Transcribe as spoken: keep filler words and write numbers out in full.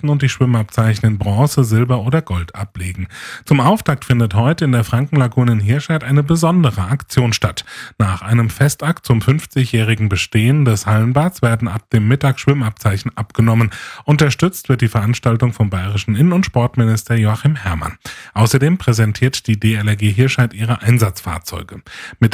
leisten und die Schwimmabzeichen in Bronze, Silber oder Gold ablegen. Zum Auftakt findet heute in der Frankenlagune in Hirscheid eine besondere Aktion statt. Nach einem Festakt zum fünfzigjährigen Bestehen des Hallenbads werden ab dem Mittag Schwimmabzeichen abgenommen. Unterstützt wird die Veranstaltung vom bayerischen Innen- und Sportminister Joachim Herrmann. Außerdem präsentiert die D L R G Hirscheid ihre Einsatzfahrzeuge. Mit